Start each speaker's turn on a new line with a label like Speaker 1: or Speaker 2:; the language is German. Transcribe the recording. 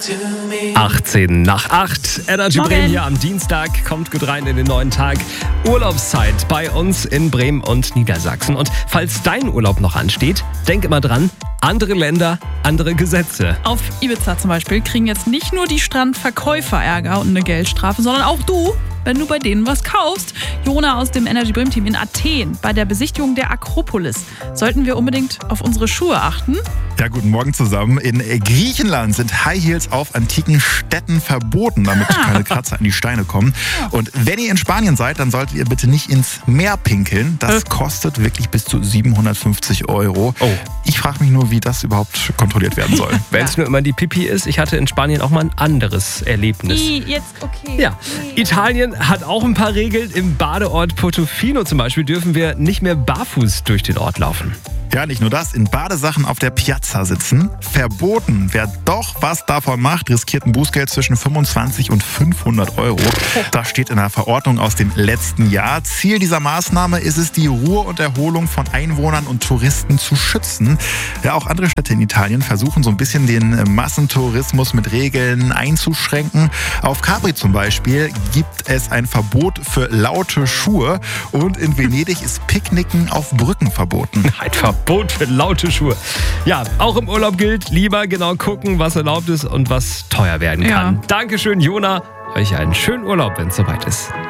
Speaker 1: 18 nach 8. Energy Bremen hier am Dienstag. Kommt gut rein in den neuen Tag. Urlaubszeit bei uns in Bremen und Niedersachsen. Und falls dein Urlaub noch ansteht, denk immer dran, andere Länder, andere Gesetze.
Speaker 2: Auf Ibiza zum Beispiel kriegen jetzt nicht nur die Strandverkäufer Ärger und eine Geldstrafe, sondern auch du, wenn du bei denen was kaufst. Jona aus dem Energy Bremen Team in Athen bei der Besichtigung der Akropolis. Sollten wir unbedingt auf unsere Schuhe achten?
Speaker 3: Ja, guten Morgen zusammen. In Griechenland sind High Heels auf antiken Städten verboten, damit keine Kratzer an die Steine kommen. Und wenn ihr in Spanien seid, dann solltet ihr bitte nicht ins Meer pinkeln. Das kostet wirklich bis zu 750 €.
Speaker 1: Oh.
Speaker 3: Ich frage mich nur, wie das überhaupt kontrolliert werden soll.
Speaker 1: Wenn es nur immer die Pipi ist, ich hatte in Spanien auch mal ein anderes Erlebnis.
Speaker 2: Jetzt okay.
Speaker 1: Ja, Italien hat auch ein paar Regeln. Im Badeort Portofino zum Beispiel dürfen wir nicht mehr barfuß durch den Ort laufen.
Speaker 3: Ja, nicht nur das, in Badesachen auf der Piazza sitzen. Verboten. Wer doch was davon macht, riskiert ein Bußgeld zwischen 25 und 500 €. Das steht in einer Verordnung aus dem letzten Jahr. Ziel dieser Maßnahme ist es, die Ruhe und Erholung von Einwohnern und Touristen zu schützen. Ja, auch andere Städte in Italien versuchen so ein bisschen den Massentourismus mit Regeln einzuschränken. Auf Capri zum Beispiel gibt es ein Verbot für laute Schuhe. Und in Venedig ist Picknicken auf Brücken verboten.
Speaker 1: Ein Verbot für laute Schuhe. Ja, auch im Urlaub gilt, lieber genau gucken, was erlaubt ist und was teuer werden kann.
Speaker 2: Ja.
Speaker 1: Dankeschön, Jona. Euch einen schönen Urlaub, wenn es soweit ist.